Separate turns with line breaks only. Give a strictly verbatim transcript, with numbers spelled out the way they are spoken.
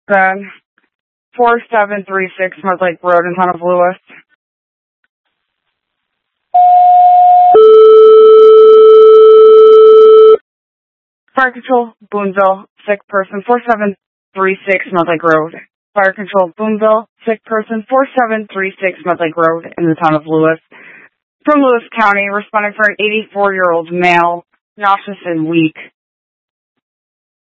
Then four seven three six Mud Lake Road in town of Lewis. Fire Control, Boonville, sick person, four seven three six Mud Lake Road. Fire Control, Boonville, sick person, four seven three six Mud Lake Road in the town of Lewis. From Lewis County, responding for an eighty-four-year-old male, nauseous and weak.